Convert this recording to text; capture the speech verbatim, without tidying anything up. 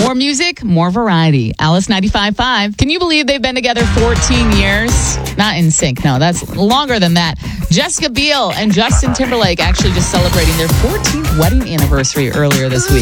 More music, more variety. Alice ninety-five point five. Can you believe they've been together fourteen years? Not in sync, no, that's longer than that. Jessica Biel and Justin Timberlake actually just celebrating their fourteenth wedding anniversary earlier this week.